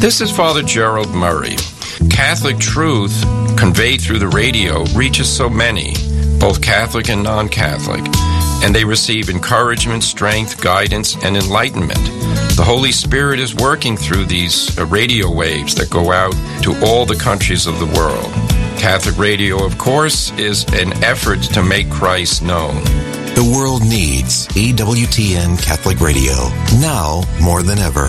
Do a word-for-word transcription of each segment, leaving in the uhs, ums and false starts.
This is Father Gerald Murray. Catholic truth conveyed through the radio reaches so many, both Catholic and non-Catholic, and they receive encouragement, strength, guidance, and enlightenment. The Holy Spirit is working through these uh, radio waves that go out to all the countries of the world. Catholic radio, of course, is an effort to make Christ known. The world needs E W T N Catholic Radio, now more than ever.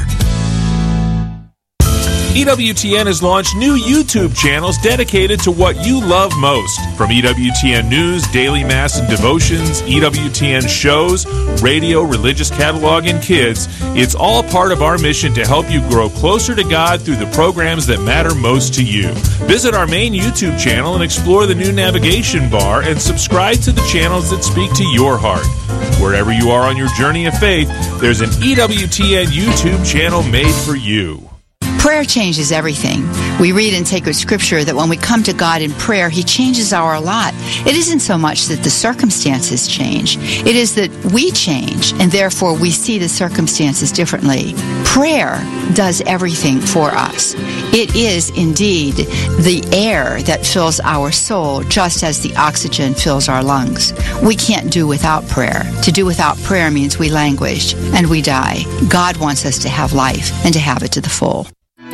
E W T N has launched new YouTube channels dedicated to what you love most. From E W T N News, Daily Mass and Devotions, E W T N shows, radio, religious catalog, and kids, it's all part of our mission to help you grow closer to God through the programs that matter most to you. Visit our main YouTube channel and explore the new navigation bar and subscribe to the channels that speak to your heart. Wherever you are on your journey of faith, there's an E W T N YouTube channel made for you. Prayer changes everything. We read in sacred scripture that when we come to God in prayer, He changes our lot. It isn't so much that the circumstances change. It is that we change, and therefore we see the circumstances differently. Prayer does everything for us. It is indeed the air that fills our soul, just as the oxygen fills our lungs. We can't do without prayer. To do without prayer means we languish and we die. God wants us to have life and to have it to the full.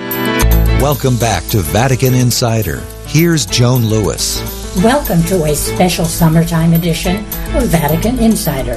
Welcome back to Vatican Insider. Here's Joan Lewis. Welcome to a special summertime edition of Vatican Insider.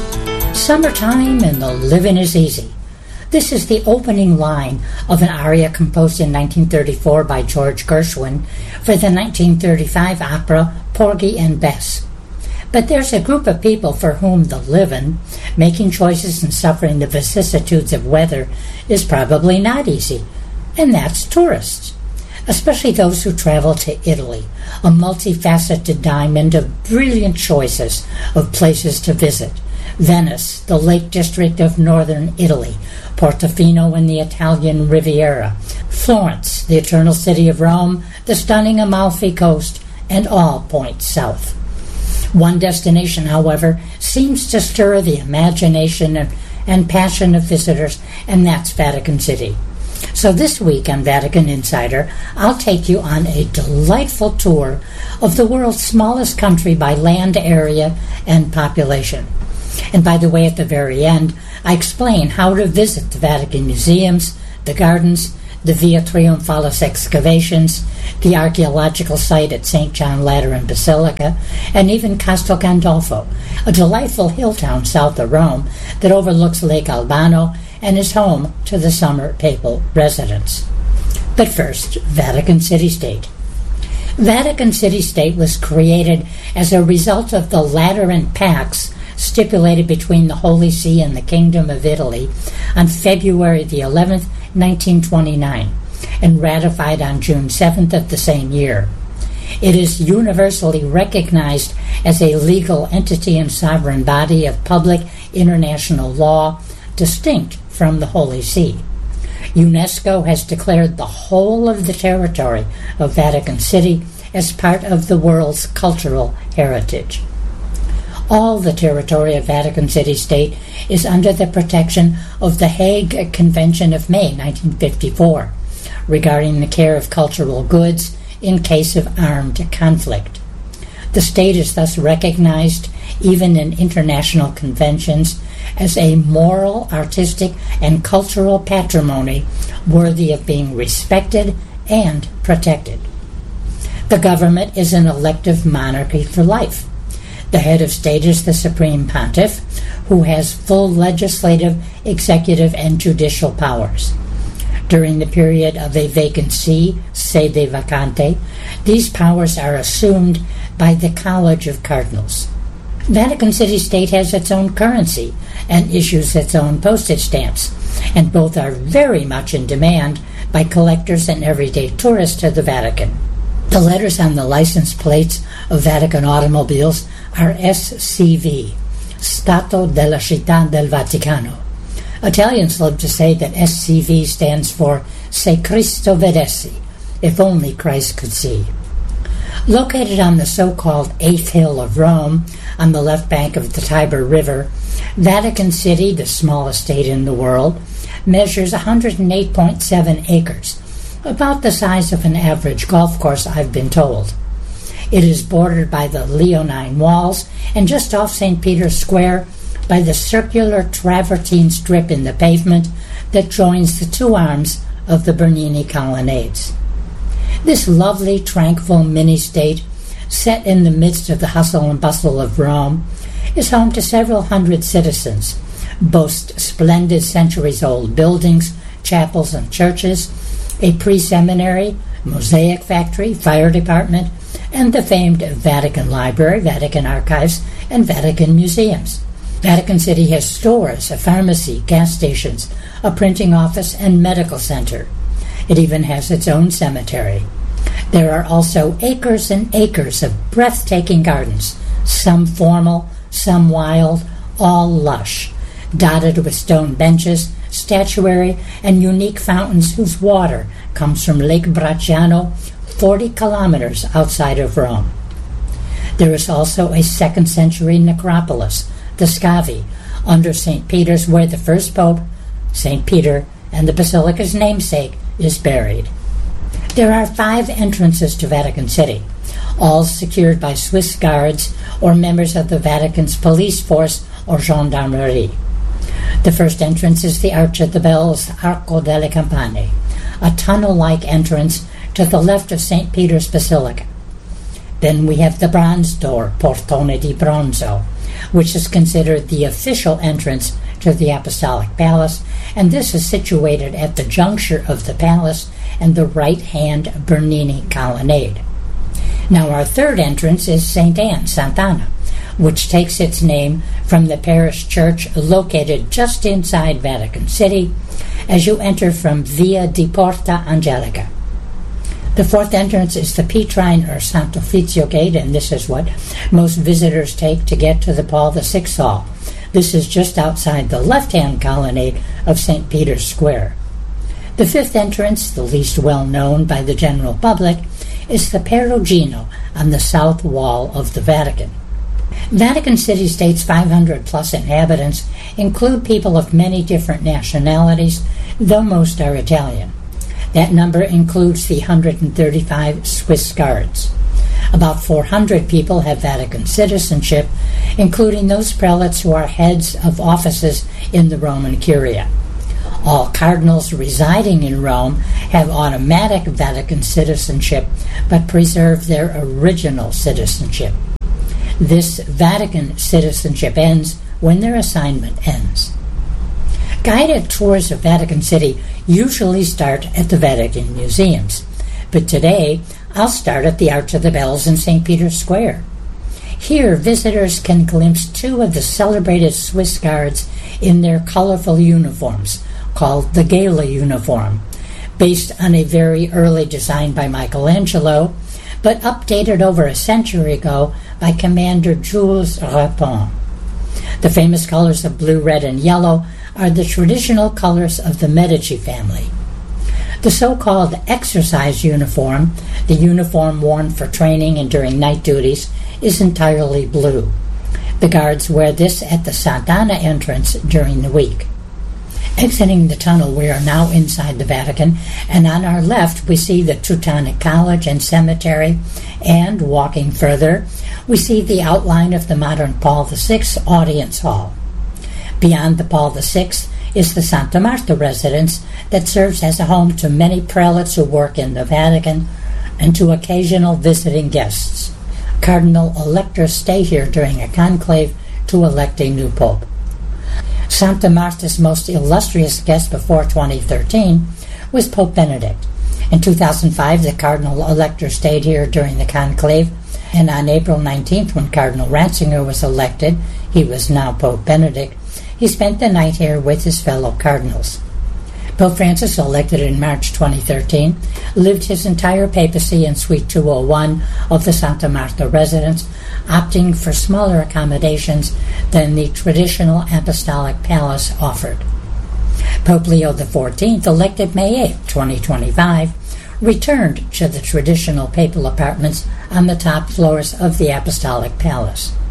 Summertime and the living is easy. This is the opening line of an aria composed in nineteen thirty-four by George Gershwin for the nineteen thirty-five opera Porgy and Bess. But there's a group of people for whom the living, making choices and suffering the vicissitudes of weather, is probably not easy. And that's tourists, especially those who travel to Italy, a multifaceted diamond of brilliant choices of places to visit. Venice, the Lake District of northern Italy, Portofino and the Italian Riviera, Florence, the Eternal City of Rome, the stunning Amalfi Coast, and all point south. One destination, however, seems to stir the imagination and, and passion of visitors, and that's Vatican City. So this week on Vatican Insider, I'll take you on a delightful tour of the world's smallest country by land area and population. And by the way, at the very end, I explain how to visit the Vatican museums, the gardens, the Via Triumphalis excavations, the archaeological site at Saint John Lateran Basilica, and even Castel Gandolfo, a delightful hill town south of Rome that overlooks Lake Albano and is home to the summer papal residence. But first, Vatican City-State. Vatican City-State was created as a result of the Lateran Pax stipulated between the Holy See and the Kingdom of Italy on February the eleventh, nineteen twenty-nine, and ratified on June seventh of the same year. It is universally recognized as a legal entity and sovereign body of public international law, distinct from the Holy See. UNESCO has declared the whole of the territory of Vatican City as part of the world's cultural heritage. All the territory of Vatican City-State is under the protection of the Hague Convention of May nineteen fifty-four regarding the care of cultural goods in case of armed conflict. The state is thus recognized, even in international conventions, as a moral, artistic, and cultural patrimony worthy of being respected and protected. The government is an elective monarchy for life. The head of state is the Supreme Pontiff, who has full legislative, executive, and judicial powers. During the period of a vacancy, sede vacante, these powers are assumed by the College of Cardinals. Vatican City-State has its own currency and issues its own postage stamps, and both are very much in demand by collectors and everyday tourists to the Vatican. The letters on the license plates of Vatican automobiles are S C V, Stato della Città del Vaticano. Italians love to say that S C V stands for Se Cristo Vedesse, if only Christ could see. Located on the so-called Eighth Hill of Rome, on the left bank of the Tiber River, Vatican City, the smallest state in the world, measures one hundred eight point seven acres, about the size of an average golf course, I've been told. It is bordered by the Leonine Walls and just off Saint Peter's Square by the circular travertine strip in the pavement that joins the two arms of the Bernini colonnades. This lovely, tranquil mini-state, set in the midst of the hustle and bustle of Rome, is home to several hundred citizens, boasts splendid centuries-old buildings, chapels and churches, a pre-seminary, mosaic factory, fire department, and the famed Vatican Library, Vatican Archives, and Vatican Museums. Vatican City has stores, a pharmacy, gas stations, a printing office, and medical center. It even has its own cemetery. There are also acres and acres of breathtaking gardens, some formal, some wild, all lush, dotted with stone benches, statuary, and unique fountains whose water comes from Lake Bracciano, forty kilometers outside of Rome. There is also a second century necropolis, the Scavi, under Saint Peter's, where the first pope, Saint Peter, and the basilica's namesake is buried. There are five entrances to Vatican City, all secured by Swiss guards or members of the Vatican's police force or gendarmerie. The first entrance is the Arch of the Bells, Arco delle Campane, a tunnel-like entrance to the left of Saint Peter's Basilica. Then we have the bronze door, Portone di Bronzo, which is considered the official entrance to the Apostolic Palace, and this is situated at the juncture of the palace and the right-hand Bernini colonnade. Now our third entrance is Saint Anne, Sant'Anna, which takes its name from the parish church located just inside Vatican City as you enter from Via di Porta Angelica. The fourth entrance is the Petrine or Sant'Uffizio Gate, and this is what most visitors take to get to the Paul the Sixth Hall. This is just outside the left-hand colonnade of Saint Peter's Square. The fifth entrance, the least well-known by the general public, is the Perugino on the south wall of the Vatican. Vatican City State's five hundred plus inhabitants include people of many different nationalities, though most are Italian. That number includes the one hundred thirty-five Swiss guards. About four hundred people have Vatican citizenship, including those prelates who are heads of offices in the Roman Curia. All cardinals residing in Rome have automatic Vatican citizenship, but preserve their original citizenship. This Vatican citizenship ends when their assignment ends. Guided tours of Vatican City usually start at the Vatican Museums, but today I'll start at the Arch of the Bells in Saint Peter's Square. Here, visitors can glimpse two of the celebrated Swiss guards in their colorful uniforms, called the Gala uniform, based on a very early design by Michelangelo, but updated over a century ago by Commander Jules Repon. The famous colors of blue, red, and yellow are the traditional colors of the Medici family. The so-called exercise uniform, the uniform worn for training and during night duties, is entirely blue. The guards wear this at the Sant'Anna entrance during the week. Exiting the tunnel, we are now inside the Vatican, and on our left we see the Teutonic College and Cemetery, and, walking further, we see the outline of the modern Paul the Sixth Audience Hall. Beyond the Paul the Sixth is the Santa Marta residence that serves as a home to many prelates who work in the Vatican and to occasional visiting guests. Cardinal electors stay here during a conclave to elect a new pope. Santa Marta's most illustrious guest before twenty thirteen was Pope Benedict. In two thousand five, the Cardinal Elector stayed here during the conclave, and on April nineteenth, when Cardinal Ratzinger was elected, he was now Pope Benedict, he spent the night here with his fellow cardinals. Pope Francis, elected in March twenty thirteen, lived his entire papacy in Suite two oh one of the Santa Marta residence, opting for smaller accommodations than the traditional apostolic palace offered. Pope Leo the fourteenth, elected May eighth, twenty twenty-five, returned to the traditional papal apartments on the top floors of the apostolic palace.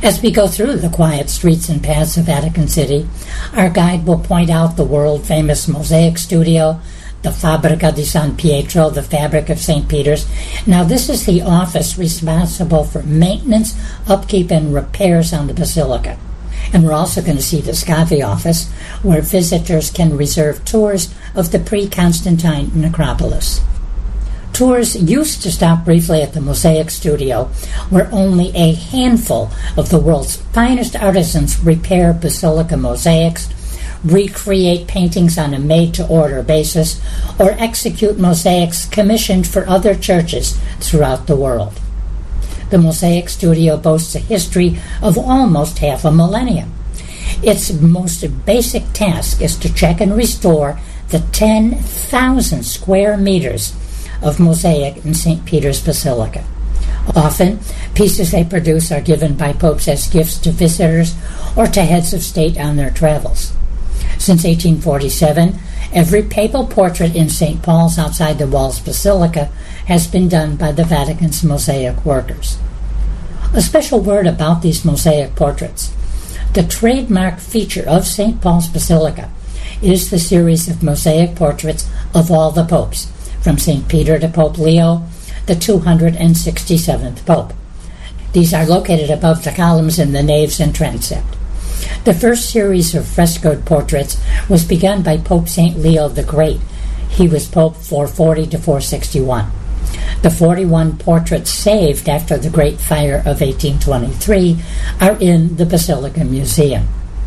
As we go through the quiet streets and paths of Vatican City, our guide will point out the world-famous Mosaic Studio, the Fabbrica di San Pietro, the Fabric of Saint Peter's. Now, this is the office responsible for maintenance, upkeep, and repairs on the Basilica. And we're also going to see the Scavi office, where visitors can reserve tours of the pre-Constantine necropolis. Tours used to stop briefly at the Mosaic Studio, where only a handful of the world's finest artisans repair basilica mosaics, recreate paintings on a made-to-order basis, or execute mosaics commissioned for other churches throughout the world. The Mosaic Studio boasts a history of almost half a millennium. Its most basic task is to check and restore the ten thousand square meters of mosaic in Saint Peter's Basilica. Often, pieces they produce are given by popes as gifts to visitors or to heads of state on their travels. Since eighteen forty-seven, every papal portrait in Saint Paul's outside the walls Basilica has been done by the Vatican's mosaic workers. A special word about these mosaic portraits. The trademark feature of Saint Paul's Basilica is the series of mosaic portraits of all the popes, from Saint Peter to Pope Leo, the two hundred sixty-seventh Pope. These are located above the columns in the naves and transept. The first series of frescoed portraits was begun by Pope Saint Leo the Great. He was Pope four forty to four sixty-one. The forty-one portraits saved after the Great Fire of eighteen twenty-three are in the Basilica Museum.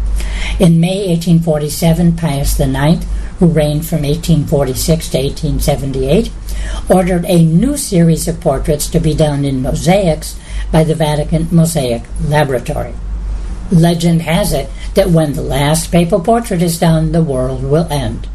In May eighteen forty-seven, Pius the Ninth, who reigned from eighteen forty-six to eighteen seventy-eight, ordered a new series of portraits to be done in mosaics by the Vatican Mosaic Laboratory. Legend has it that when the last papal portrait is done, the world will end.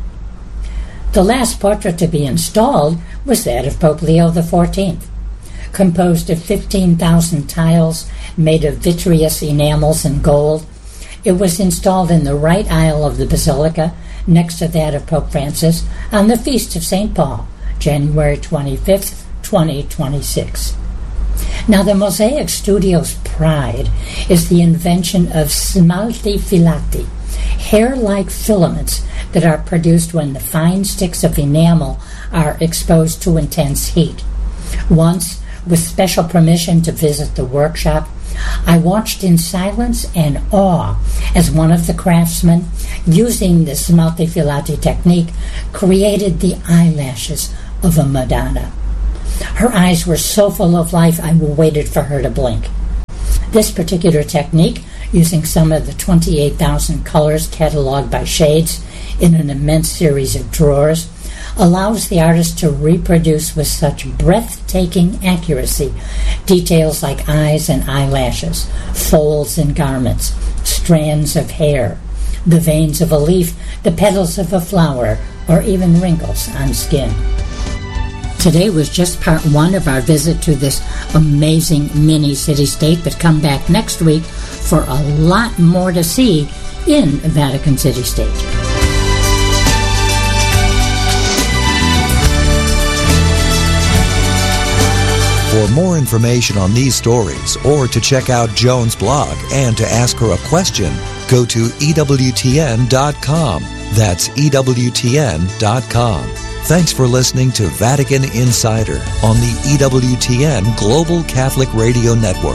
The last portrait to be installed was that of Pope Leo the fourteenth. Composed of fifteen thousand tiles made of vitreous enamels and gold, it was installed in the right aisle of the Basilica, next to that of Pope Francis, on the Feast of Saint Paul, January twenty-fifth, twenty twenty-six. Now, the Mosaic Studio's pride is the invention of smalti filati, hair-like filaments that are produced when the fine sticks of enamel are exposed to intense heat. Once, with special permission to visit the workshop, I watched in silence and awe as one of the craftsmen, using the smalti filati technique, created the eyelashes of a Madonna. Her eyes were so full of life, I waited for her to blink. This particular technique, using some of the twenty-eight thousand colors cataloged by shades in an immense series of drawers, allows the artist to reproduce with such breathtaking accuracy details like eyes and eyelashes, folds in garments, strands of hair, the veins of a leaf, the petals of a flower, or even wrinkles on skin. Today was just part one of our visit to this amazing mini city-state, but come back next week for a lot more to see in Vatican City-State. For more information on these stories, or to check out Joan's blog and to ask her a question, go to E W T N dot com. That's E W T N dot com. Thanks for listening to Vatican Insider on the E W T N Global Catholic Radio Network.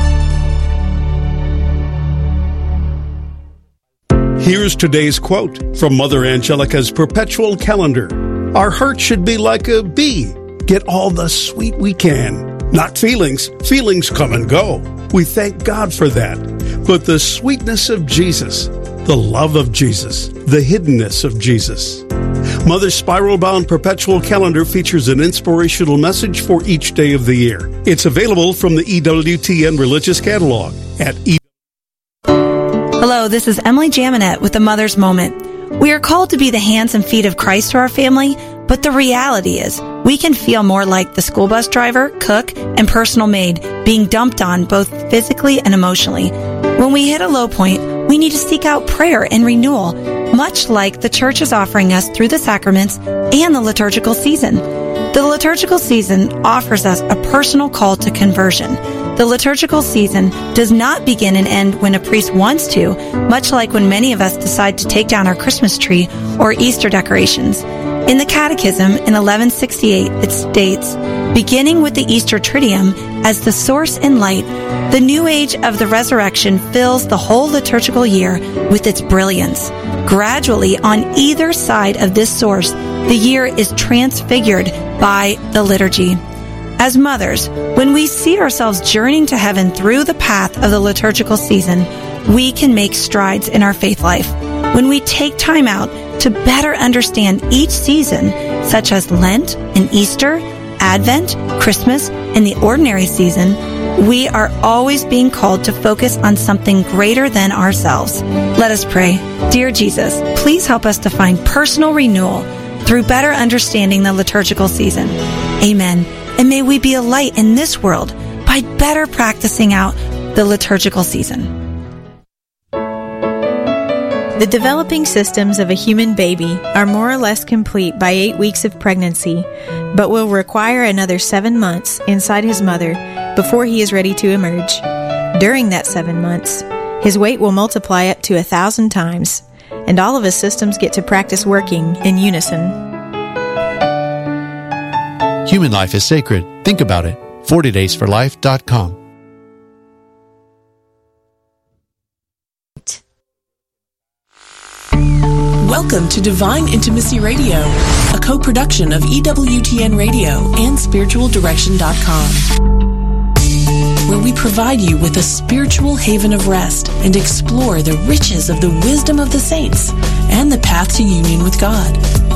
Here's today's quote from Mother Angelica's Perpetual Calendar. Our heart should be like a bee. Get all the sweet we can. Not feelings. Feelings come and go. We thank God for that. But the sweetness of Jesus, the love of Jesus, the hiddenness of Jesus. Mother's spiral-bound perpetual calendar features an inspirational message for each day of the year. It's available from the E W T N Religious Catalog at E. Hello, this is Emily Jaminet with the Mother's Moment. We are called to be the hands and feet of Christ to our family, but the reality is we can feel more like the school bus driver, cook, and personal maid being dumped on both physically and emotionally. When we hit a low point, we need to seek out prayer and renewal, much like the Church is offering us through the sacraments and the liturgical season. The liturgical season offers us a personal call to conversion. The liturgical season does not begin and end when a priest wants to, much like when many of us decide to take down our Christmas tree or Easter decorations. In the Catechism in eleven sixty-eight, it states, beginning with the Easter Triduum as the source and light, the new age of the resurrection fills the whole liturgical year with its brilliance. Gradually, on either side of this source, the year is transfigured by the liturgy. As mothers, when we see ourselves journeying to heaven through the path of the liturgical season, we can make strides in our faith life. When we take time out to better understand each season, such as Lent and Easter, Advent, Christmas, and the ordinary season, we are always being called to focus on something greater than ourselves. Let us pray. Dear Jesus, please help us to find personal renewal through better understanding the liturgical season. Amen. And may we be a light in this world by better practicing out the liturgical season. The developing systems of a human baby are more or less complete by eight weeks of pregnancy, but will require another seven months inside his mother before he is ready to emerge. During that seven months, his weight will multiply up to a thousand times, and all of his systems get to practice working in unison. Human life is sacred. Think about it. forty days for life dot com. Welcome to Divine Intimacy Radio, a co-production of E W T N Radio and spiritual direction dot com, where we provide you with a spiritual haven of rest and explore the riches of the wisdom of the saints and the path to union with God.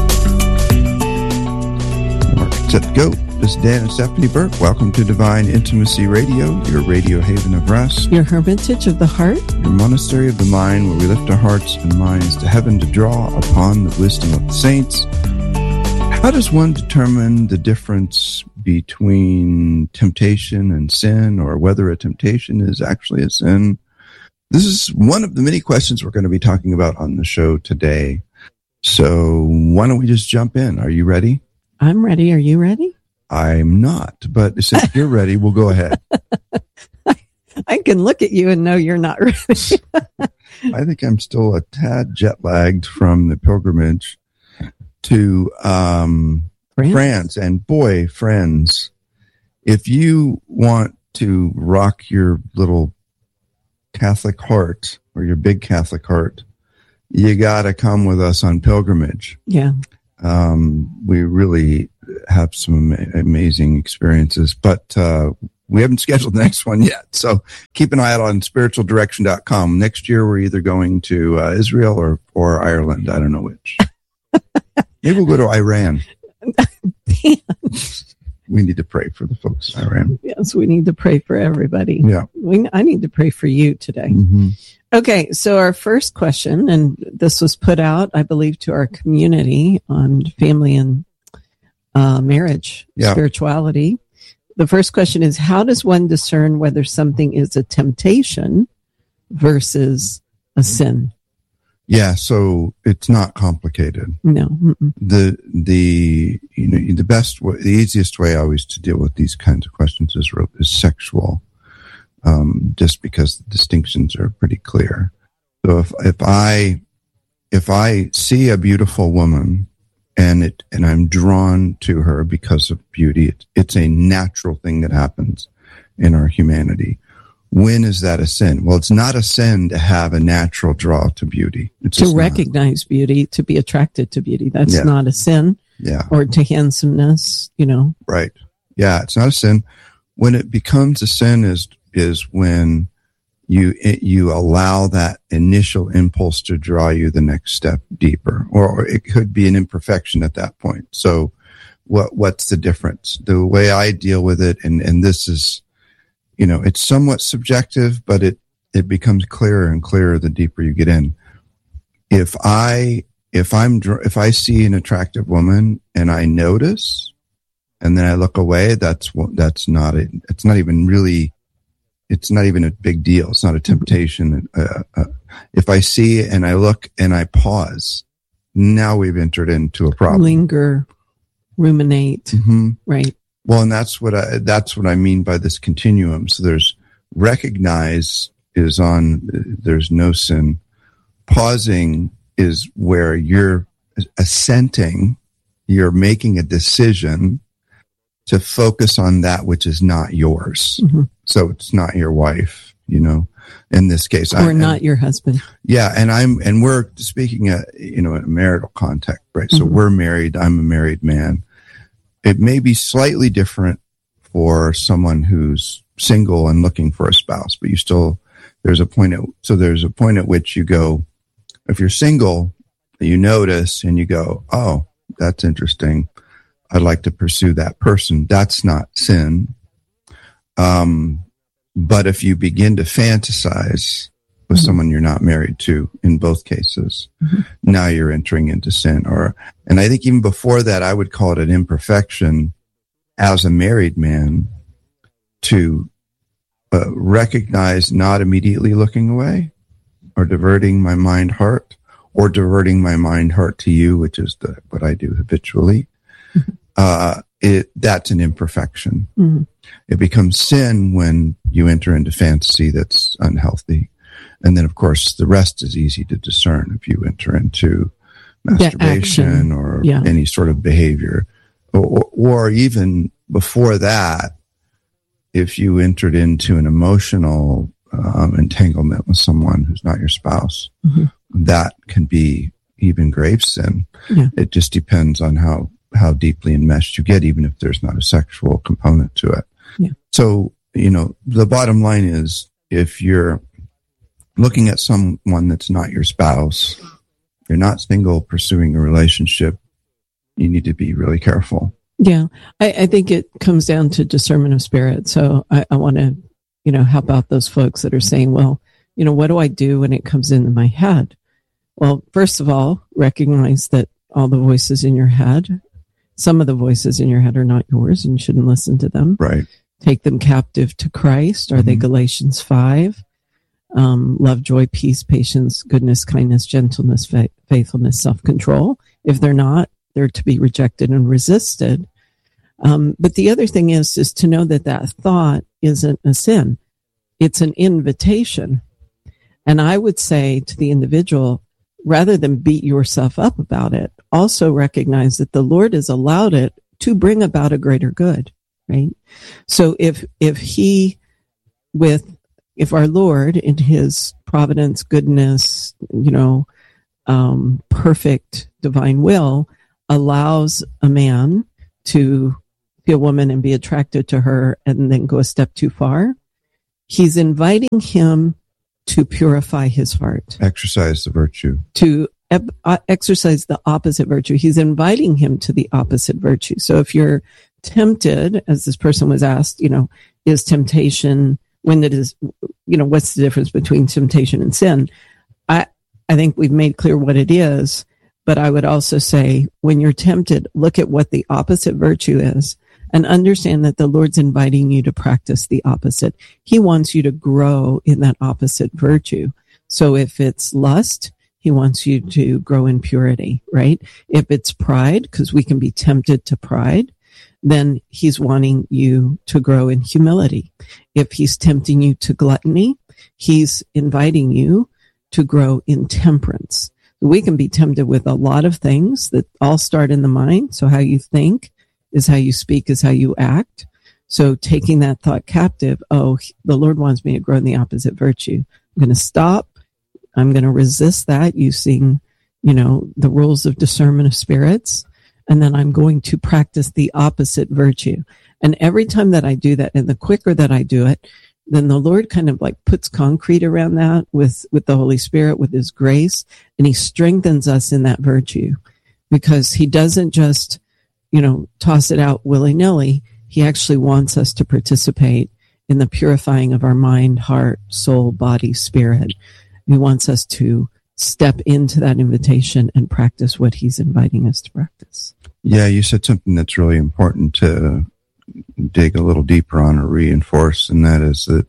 Set to go. This is Dan and Stephanie Burke. Welcome to Divine Intimacy Radio, your radio haven of rest, your hermitage of the heart, your monastery of the mind, where we lift our hearts and minds to heaven to draw upon the wisdom of the saints. How does one determine the difference between temptation and sin, or whether a temptation is actually a sin? This is one of the many questions we're going to be talking about on the show today. So why don't we just jump in? Are you ready? I'm ready. Are you ready? I'm not, but since you're ready, we'll go ahead. I can look at you and know you're not ready. I think I'm still a tad jet lagged from the pilgrimage to um, France. France. And boy, friends, if you want to rock your little Catholic heart or your big Catholic heart, you got to come with us on pilgrimage. Yeah. Um, we really have some amazing experiences, but uh, we haven't scheduled the next one yet. So keep an eye out on spiritual direction dot com. Next year, we're either going to uh, Israel or, or Ireland. I don't know which. Maybe we'll go to Iran. We need to pray for the folks in Iran. Yes, we need to pray for everybody. Yeah. We, I need to pray for you today. Mm-hmm. Okay, so our first question, and this was put out, I believe, to our community on family and uh, marriage, yeah. spirituality. The first question is, how does one discern whether something is a temptation versus a sin? Yeah, so it's not complicated. No. Mm-mm. The the you know the best way, the easiest way always to deal with these kinds of questions is is sexual. Um, just because the distinctions are pretty clear. So if, if I, if I see a beautiful woman and it, and I'm drawn to her because of beauty, it, it's a natural thing that happens in our humanity. When is that a sin? Well, it's not a sin to have a natural draw to beauty. It's to recognize not. beauty, to be attracted to beauty. That's yeah. not a sin. Yeah. Or to handsomeness, you know. Right. Yeah. It's not a sin. When it becomes a sin is, is when you you allow that initial impulse to draw you the next step deeper, or, or it could be an imperfection at that point. So what what's the difference? The way I deal with it, and, and this is, you know, it's somewhat subjective, but it, it becomes clearer and clearer the deeper you get in. If I if I'm if I see an attractive woman and I notice, and then I look away, that's that's not it. It's not even really. It's not even a big deal. It's not a temptation. Uh, uh, if I see and I look and I pause, now we've entered into a problem. Linger, ruminate, mm-hmm. right? Well, and that's what I, that's what I mean by this continuum. So there's recognize is on, there's no sin. Pausing is where you're assenting, you're making a decision to focus on that which is not yours. Mm-hmm. So it's not your wife, you know, in this case. Or I, not and, your husband. Yeah. And I'm, and we're speaking, a, you know, in a marital context, right? Mm-hmm. So we're married. I'm a married man. It may be slightly different for someone who's single and looking for a spouse, but you still, there's a point at, so there's a point at which you go, if you're single, you notice and you go, oh, that's interesting. I'd like to pursue that person. That's not sin. Um, but if you begin to fantasize with mm-hmm. someone you're not married to, in both cases, mm-hmm. now you're entering into sin. Or, and I think even before that, I would call it an imperfection as a married man to uh, recognize not immediately looking away or diverting my mind heart or diverting my mind heart to you, which is the, what I do habitually. Mm-hmm. Uh, it, that's an imperfection. Mm-hmm. It becomes sin when you enter into fantasy that's unhealthy. And then, of course, the rest is easy to discern if you enter into masturbation yeah, or yeah. any sort of behavior. Or, or even before that, if you entered into an emotional um, entanglement with someone who's not your spouse, mm-hmm. that can be even grave sin. Yeah. It just depends on how, how deeply enmeshed you get, even if there's not a sexual component to it. Yeah. So, you know, the bottom line is if you're looking at someone that's not your spouse, you're not single pursuing a relationship, you need to be really careful. Yeah, I, I think it comes down to discernment of spirit. So I, I want to, you know, help out those folks that are saying, well, you know, what do I do when it comes into my head? Well, first of all, recognize that all the voices in your head, some of the voices in your head are not yours and you shouldn't listen to them. Right. Take them captive to Christ. Are mm-hmm. they Galatians five? Um, love, joy, peace, patience, goodness, kindness, gentleness, fa- faithfulness, self-control. If they're not, they're to be rejected and resisted. Um, but the other thing is, is to know that that thought isn't a sin. It's an invitation. And I would say to the individual, rather than beat yourself up about it, also recognize that the Lord has allowed it to bring about a greater good, right? So if, if he, with, if our Lord in his providence, goodness, you know, um, perfect divine will allows a man to be a woman and be attracted to her and then go a step too far, he's inviting him to purify his heart. Exercise the virtue. To uh, exercise the opposite virtue. He's inviting him to the opposite virtue. So if you're tempted, as this person was asked, you know, is temptation, when it is, you know, what's the difference between temptation and sin? I, I think we've made clear what it is. But I would also say, when you're tempted, look at what the opposite virtue is and understand that the Lord's inviting you to practice the opposite. He wants you to grow in that opposite virtue. So if it's lust, he wants you to grow in purity, right? If it's pride, because we can be tempted to pride, then he's wanting you to grow in humility. If he's tempting you to gluttony, he's inviting you to grow in temperance. We can be tempted with a lot of things that all start in the mind. So how you think is how you speak, is how you act. So taking that thought captive, oh, the Lord wants me to grow in the opposite virtue. I'm going to stop. I'm going to resist that using, you know, the rules of discernment of spirits. And then I'm going to practice the opposite virtue. And every time that I do that, and the quicker that I do it, then the Lord kind of like puts concrete around that with, with the Holy Spirit, with his grace, and he strengthens us in that virtue because he doesn't just, you know, toss it out willy-nilly. He actually wants us to participate in the purifying of our mind, heart, soul, body, spirit. He wants us to step into that invitation and practice what he's inviting us to practice. Yeah, you said something that's really important to dig a little deeper on or reinforce, and that is that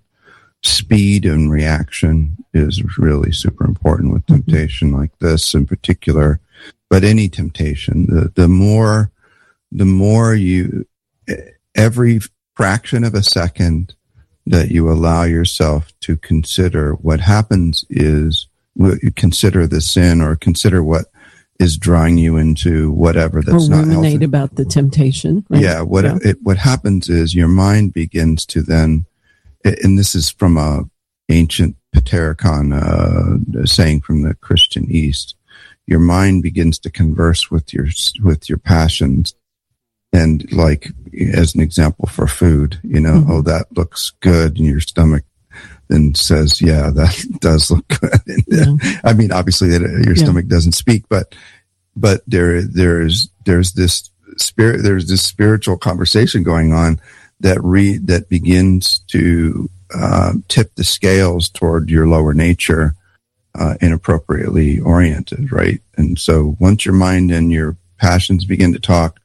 speed and reaction is really super important with temptation mm-hmm. like this in particular, but any temptation. The the more the more you every fraction of a second that you allow yourself to consider, what happens is you consider the sin or consider what is drawing you into whatever that's or not ruminate healthy. About the temptation. Right? Yeah. What yeah. It, what happens is your mind begins to then, and this is from a ancient Patericon uh, saying from the Christian East, your mind begins to converse with your with your passions. And like, as an example for food, you know, mm-hmm. oh, that looks good, and your stomach then says, yeah, that does look good. Yeah. I mean, obviously that your yeah. stomach doesn't speak, but, but there, there's, there's this spirit, there's this spiritual conversation going on that re, that begins to, uh, tip the scales toward your lower nature, uh, inappropriately oriented. Right. And so once your mind and your passions begin to talk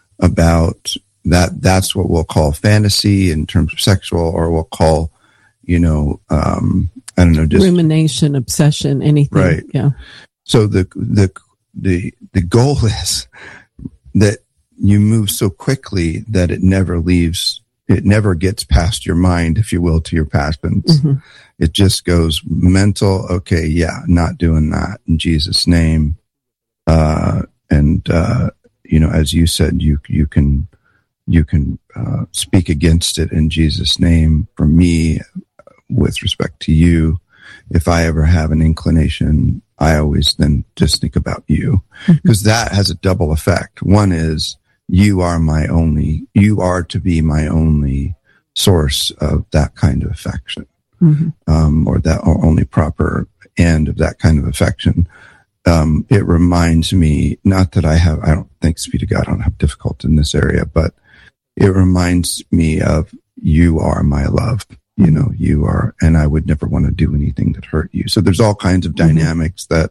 about that, that's what we'll call fantasy in terms of sexual, or we'll call, you know, um, I don't know, just rumination, obsession, anything. Right. Yeah. So the, the, the, the goal is that you move so quickly that it never leaves, it never gets past your mind, if you will, to your passions. Mm-hmm. It just goes mental. Okay. Yeah. Not doing that in Jesus' name. Uh, and, uh, you know, as you said, you, you can, you can, uh, speak against it in Jesus' name for me. With respect to you, if I ever have an inclination, I always then just think about you, because mm-hmm. that has a double effect. One is you are my only, you are to be my only source of that kind of affection, mm-hmm. um, or that or only proper end of that kind of affection. Um, it reminds me, not that I have, I don't, thanks be to God, I don't have difficulty in this area, but it reminds me of you are my love. You know, you are, and I would never want to do anything that hurt you. So there's all kinds of dynamics that,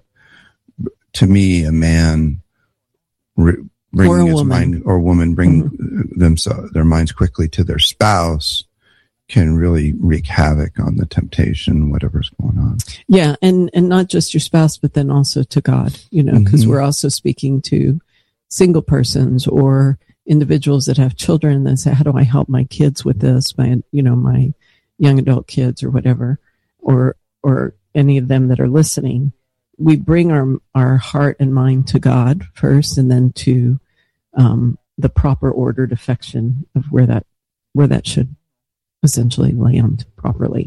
to me, a man re- bringing or a his woman. mind or woman bring mm-hmm. themselves, their minds quickly to their spouse can really wreak havoc on the temptation, whatever's going on. Yeah. And, and not just your spouse, but then also to God, you know, because mm-hmm. we're also speaking to single persons or individuals that have children and say, how do I help my kids with this? My, you know, my young adult kids or whatever, or, or any of them that are listening. We bring our, our heart and mind to God first, and then to, um, the proper ordered affection of where that, where that should essentially land properly.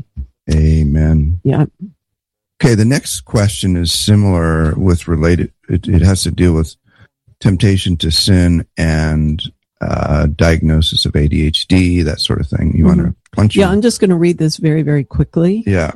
Amen. Yeah. Okay. The next question is similar with related. It, it has to deal with temptation to sin and uh, diagnosis of A D H D, that sort of thing. You mm-hmm. want to? Yeah, I'm just going to read this very, very quickly. Yeah.